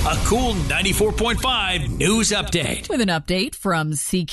A cool 94.5 news update. With an update from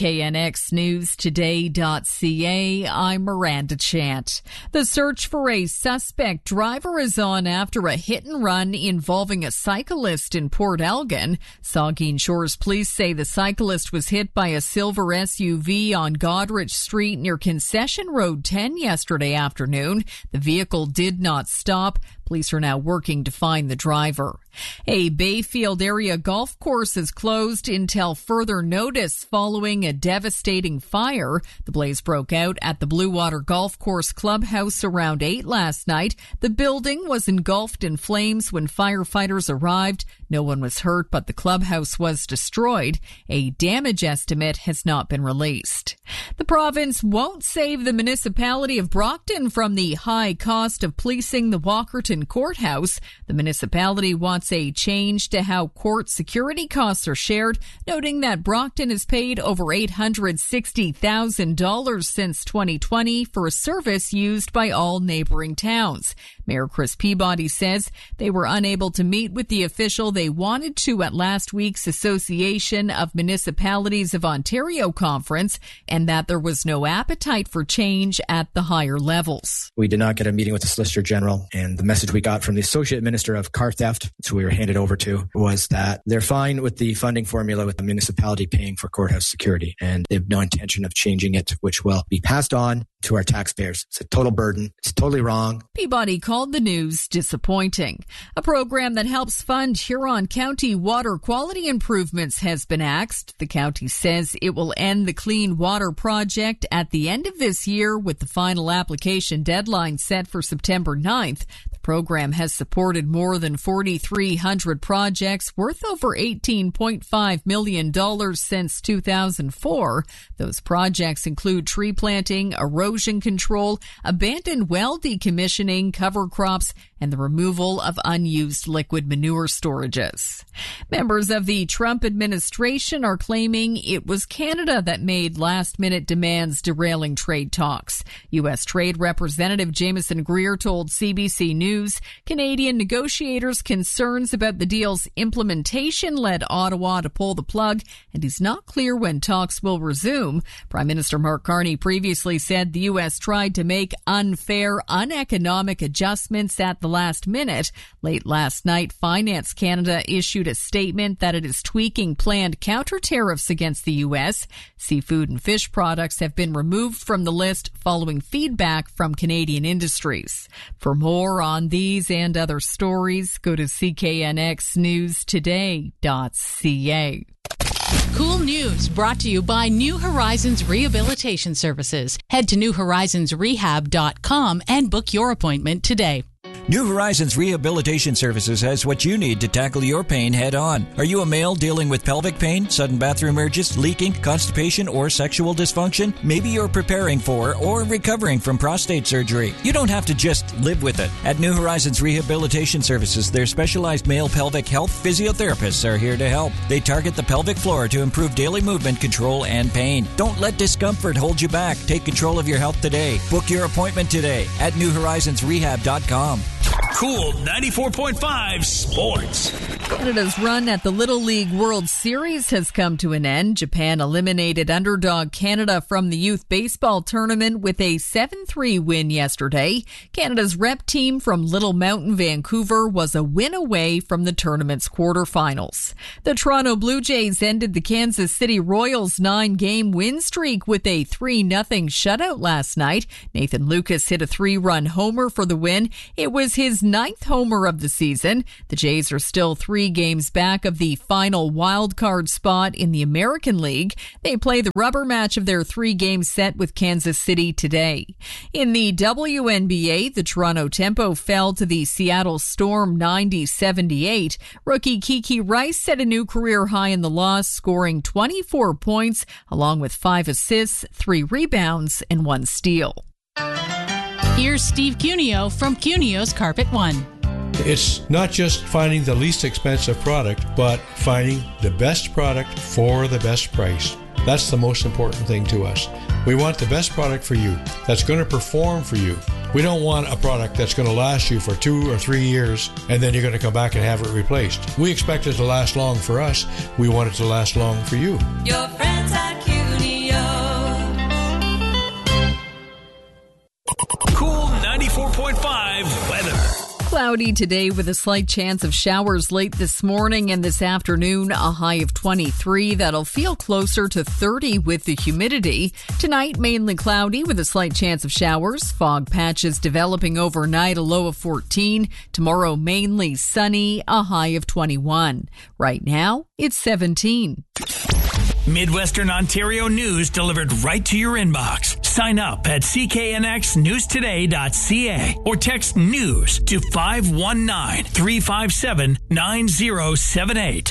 CKNXNewsToday.ca, I'm Miranda Chant. The search for a suspect driver is on after a hit and run involving a cyclist in Port Elgin. Saugeen Shores police say the cyclist was hit by a silver SUV on Goderich Street near Concession Road 10 yesterday afternoon. The vehicle did not stop. Police are now working to find the driver. A Bayfield area golf course is closed until further notice following a devastating fire. The blaze broke out at the Blue Water Golf Course clubhouse around 8 last night. The building was engulfed in flames when firefighters arrived. No one was hurt, but the clubhouse was destroyed. A damage estimate has not been released. The province won't save the municipality of Brockton from the high cost of policing the Walkerton courthouse. The municipality wants a change to how court security costs are shared, noting that Brockton has paid over $860,000 since 2020 for a service used by all neighboring towns. Mayor Chris Peabody says they were unable to meet with the official they wanted to at last week's Association of Municipalities of Ontario conference, and that there was no appetite for change at the higher levels. We did not get a meeting with the Solicitor General, and the message we got from the Associate Minister of Car Theft, who we were handed over to, was that they're fine with the funding formula with the municipality paying for courthouse security, and they have no intention of changing it, which will be passed on to our taxpayers. It's a total burden. It's totally wrong. Peabody called the news disappointing. A program that helps fund Huron County water quality improvements has been axed. The county says it will end the Clean Water Project at the end of this year, with the final application deadline set for September 9th. The program has supported more than 4,300 projects worth over $18.5 million since 2004. Those projects include tree planting, erosion control, abandoned well decommissioning, cover crops, and the removal of unused liquid manure storages. Members of the Trump administration are claiming it was Canada that made last-minute demands derailing trade talks. U.S. Trade Representative Jameson Greer told CBC News Canadian negotiators' concerns about the deal's implementation led Ottawa to pull the plug, and he's not clear when talks will resume. Prime Minister Mark Carney previously said the U.S. tried to make unfair, uneconomic adjustments at the last minute. Late last night, Finance Canada issued a statement that it is tweaking planned counter tariffs against the U.S. Seafood and fish products have been removed from the list following feedback from Canadian industries. For more on these and other stories, go to CKNXNewsToday.ca. Cool news brought to you by New Horizons Rehabilitation Services. Head to newhorizonsrehab.com and book your appointment today. New Horizons Rehabilitation Services has what you need to tackle your pain head on. Are you a male dealing with pelvic pain, sudden bathroom urges, leaking, constipation, or sexual dysfunction? Maybe you're preparing for or recovering from prostate surgery. You don't have to just live with it. At New Horizons Rehabilitation Services, their specialized male pelvic health physiotherapists are here to help. They target the pelvic floor to improve daily movement control and pain. Don't let discomfort hold you back. Take control of your health today. Book your appointment today at newhorizonsrehab.com. Cool 94.5 Sports. Canada's run at the Little League World Series has come to an end. Japan eliminated underdog Canada from the youth baseball tournament with a 7-3 win yesterday. Canada's rep team from Little Mountain, Vancouver was a win away from the tournament's quarterfinals. The Toronto Blue Jays ended the Kansas City Royals' 9-game win streak with a 3-0 shutout last night. Nathan Lucas hit a 3-run homer for the win. It was his 9th homer of the season. The Jays are still 3 games back of the final wild card spot in the American League. They play the rubber match of their 3-game set with Kansas City today. In the WNBA, the Toronto Tempo fell to the Seattle Storm 90-78. Rookie Kiki Rice set a new career high in the loss, scoring 24 points along with 5 assists, 3 rebounds, and 1 steal. Here's Steve Cuneo from Cuneo's Carpet One. It's not just finding the least expensive product, but finding the best product for the best price. That's the most important thing to us. We want the best product for you that's going to perform for you. We don't want a product that's going to last you for 2 or 3 years and then you're going to come back and have it replaced. We expect it to last long for us. We want it to last long for you. Your friends at Cuneo. Cool 94.5 weather. Cloudy today with a slight chance of showers late this morning and this afternoon, a high of 23. That'll feel closer to 30 with the humidity. Tonight, mainly cloudy with a slight chance of showers. Fog patches developing overnight, a low of 14. Tomorrow, mainly sunny, a high of 21. Right now, it's 17. Midwestern Ontario news delivered right to your inbox. Sign up at cknxnewstoday.ca or text news to 519-357-9078.